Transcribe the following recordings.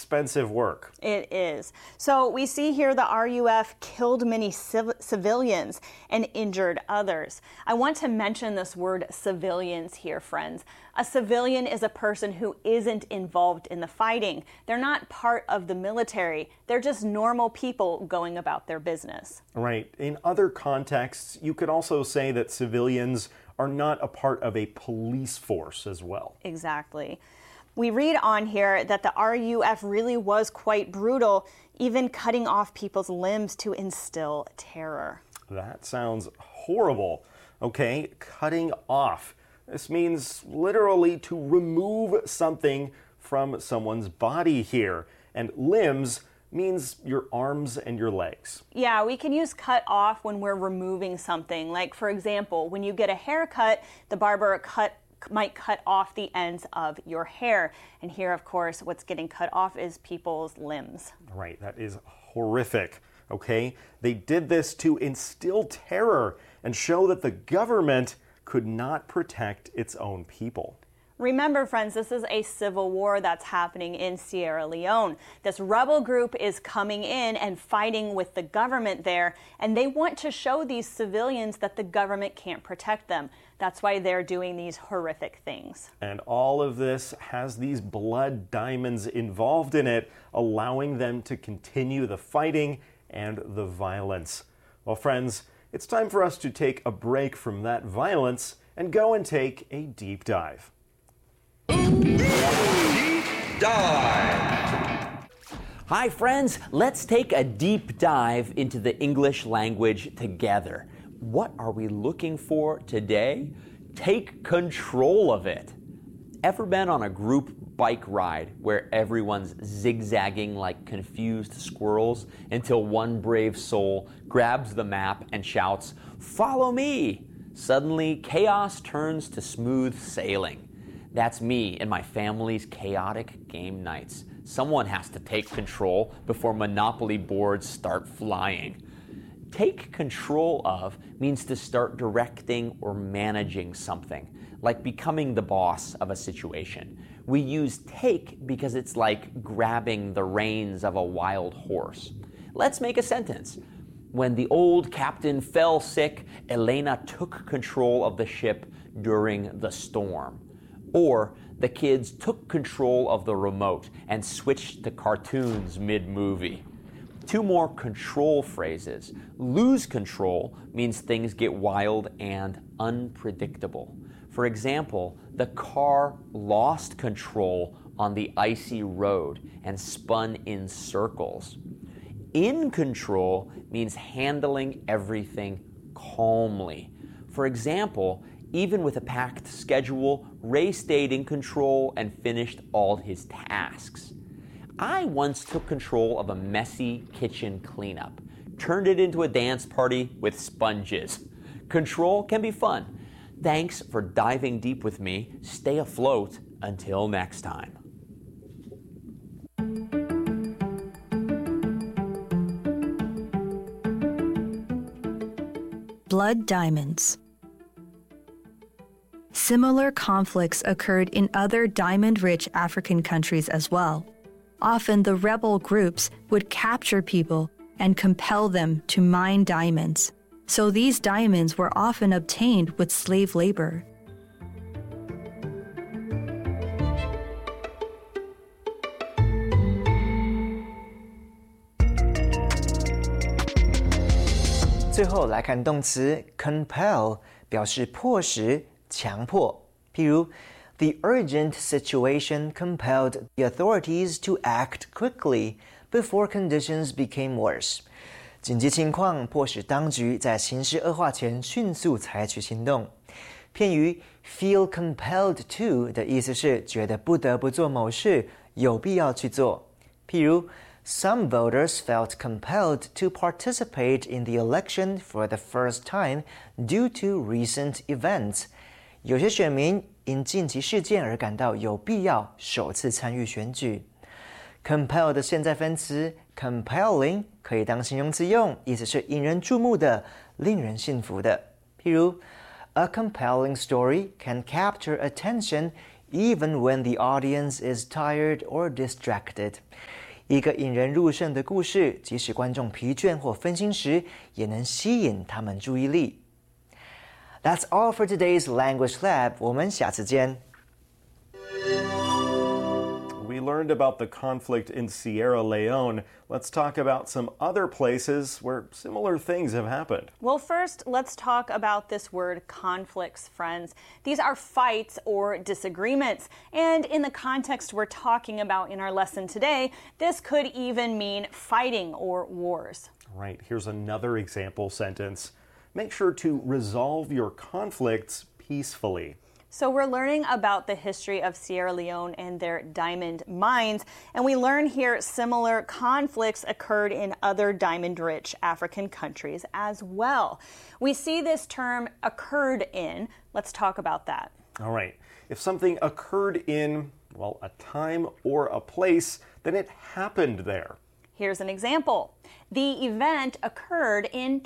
expensive work. It is. So we see here the RUF killed many civilians and injured others. I want to mention this word civilians here, friends. A civilian is a person who isn't involved in the fighting. They're not part of the military. They're just normal people going about their business. Right. In other contexts, you could also say that civilians are not a part of a police force as well. Exactly. We read on here that the RUF really was quite brutal, even cutting off people's limbs to instill terror. That sounds horrible. Okay, cutting off. This means literally to remove something from someone's body here. And limbs means your arms and your legs. Yeah, we can use cut off when we're removing something. Like, for example, when you get a haircut, the barber might cut off the ends of your hair. And here, of course, what's getting cut off is people's limbs. Right, that is horrific. Okay, they did this to instill terror and show that the government could not protect its own people. Remember, friends, this is a civil war that's happening in Sierra Leone. This rebel group is coming in and fighting with the government there, and they want to show these civilians that the government can't protect them. That's why they're doing these horrific things. And all of this has these blood diamonds involved in it, allowing them to continue the fighting and the violence. Well, friends, it's time for us to take a break from that violence and go and take a deep dive. Deep dive. Hi friends, let's take a deep dive into the English language together. What are we looking for today? Take control of it. Ever been on a group bike ride where everyone's zigzagging like confused squirrels until one brave soul grabs the map and shouts, "Follow me!" Suddenly, chaos turns to smooth sailing. That's me and my family's chaotic game nights. Someone has to take control before Monopoly boards start flying. Take control of means to start directing or managing something, like becoming the boss of a situation. We use take because it's like grabbing the reins of a wild horse. Let's make a sentence. When the old captain fell sick, Elena took control of the ship during the storm. Or the kids took control of the remote and switched to cartoons mid-movie. Two more control phrases. Lose control means things get wild and unpredictable. For example, the car lost control on the icy road and spun in circles. In control means handling everything calmly. For example, even with a packed schedule, Ray stayed in control and finished all his tasks. I once took control of a messy kitchen cleanup, turned it into a dance party with sponges. Control can be fun. Thanks for diving deep with me. Stay afloat until next time. Blood diamonds. Similar conflicts occurred in other diamond-rich African countries as well. Often the rebel groups would capture people and compel them to mine diamonds. So these diamonds were often obtained with slave labor. 最后来看动词 compel， 表示迫使、强迫。譬如 The urgent situation compelled the authorities to act quickly before conditions became worse. 紧急情况迫使当局在形势恶化前迅速采取行动。片语 feel compelled to 的意思是觉得不得不做某事，有必要去做。譬如Some voters felt compelled to participate in the election for the first time due to recent events. 有些选民因近期事件而感到有必要首次参与选举。Compel 的现在分词 compelling 可以当形容词用，意思是引人注目的、令人信服的。譬如 A compelling story can capture attention even when the audience is tired or distracted. 一个引人入胜的故事，即使观众疲倦或分心时，也能吸引他们注意力。That's all for today's Language Lab. 我们下次见。 We learned about the conflict in Sierra Leone. Let's talk about some other places where similar things have happened. Well, first, let's talk about this word conflicts, friends. These are fights or disagreements. And in the context we're talking about in our lesson today, this could even mean fighting or wars. Right, here's another example sentence. Make sure to resolve your conflicts peacefully. So we're learning about the history of Sierra Leone and their diamond mines, and we learn here similar conflicts occurred in other diamond-rich African countries as well. We see this term occurred in. Let's talk about that. All right, if something occurred in, well, a time or a place, then it happened there. Here's an example. The event occurred in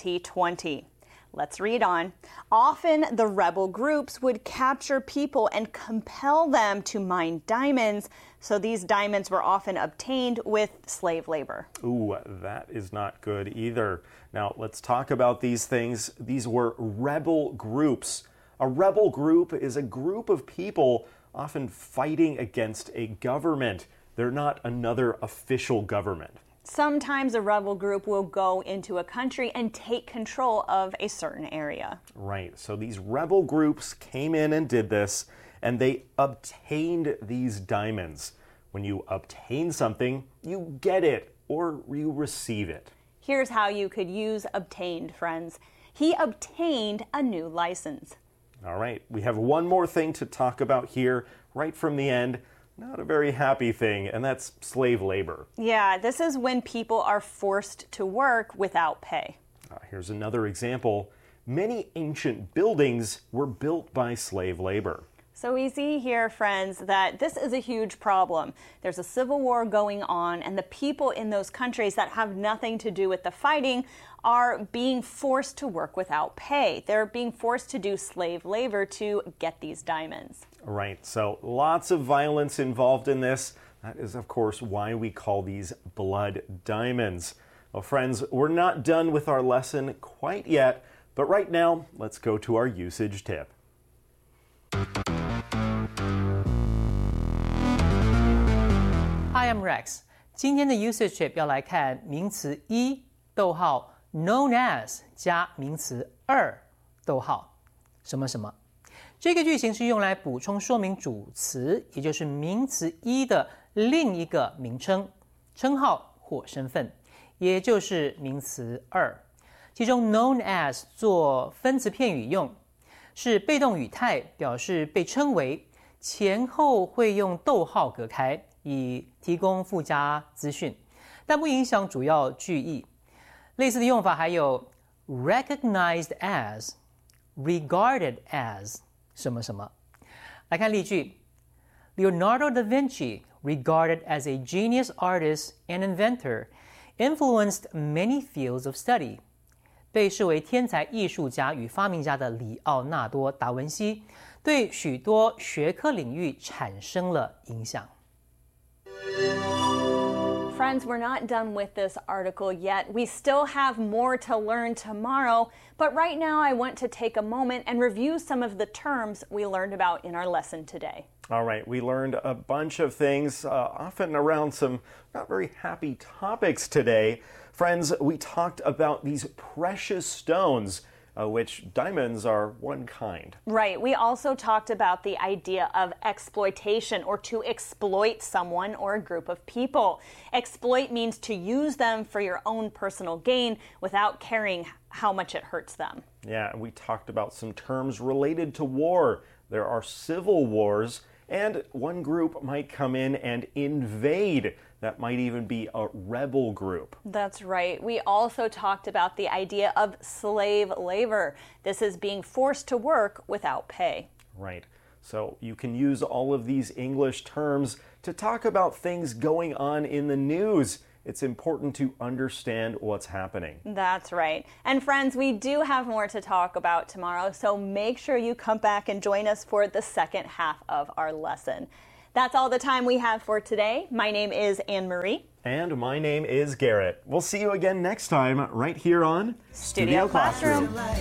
2020. Let's read on. Often the rebel groups would capture people and compel them to mine diamonds, so these diamonds were often obtained with slave labor. Ooh, that is not good either. Now, let's talk about these things. These were rebel groups. A rebel group is a group of people often fighting against a government. They're not another official government. Sometimes a rebel group will go into a country and take control of a certain area. Right, so these rebel groups came in and did this, and they obtained these diamonds. When you obtain something, you get it or you receive it. Here's how you could use obtained, friends. He obtained a new license. All right, we have one more thing to talk about here right from the end. Not a very happy thing, and that's slave labor. Yeah, this is when people are forced to work without pay. Here's another example. Many ancient buildings were built by slave labor. So we see here, friends, that this is a huge problem. There's a civil war going on, and the people in those countries that have nothing to do with the fighting are being forced to work without pay. They're being forced to do slave labor to get these diamonds. Right, so lots of violence involved in this. That is, of course, why we call these blood diamonds. Well, friends, we're not done with our lesson quite yet, but right now, let's go to our usage tip. Hi, I'm Rex. 今天的 usage tip 要来看名词一逗号 known as 加名词二逗号什么什么。这个句型是用来补充说明主词，也就是名词一的另一个名称、称号或身份，也就是名词二。其中 known as 做分词片语用，是被动语态，表示被称为，前后会用逗号隔开，以提供附加资讯，但不影响主要句意。类似的用法还有 recognized as、regarded as 什么什么。来看例句 Leonardo da Vinci, regarded as a genius artist and inventor, influenced many fields of study. 被视为天才艺术家与发明家的里奥纳多·达文西，对许多学科领域产生了影响。 Friends, we're not done with this article yet. We still have more to learn tomorrow, but right now I want to take a moment and review some of the terms we learned about in our lesson today. All right, we learned a bunch of things, often around some not very happy topics today. Friends, we talked about these precious stones, which diamonds are one kind. Right. We also talked about the idea of exploitation, or to exploit someone or a group of people. Exploit means to use them for your own personal gain without caring how much it hurts them. Yeah, and we talked about some terms related to war. There are civil wars, and one group might come in and invade. That might even be a rebel group. That's right. We also talked about the idea of slave labor. This is being forced to work without pay. Right. So you can use all of these English terms to talk about things going on in the news. it's important to understand what's happening. That's right. And friends, we do have more to talk about tomorrow, so make sure you come back and join us for the second half of our lesson. That's all the time we have for today. My name is Anne-Marie. And my name is Garrett. We'll see you again next time right here on Studio Classroom.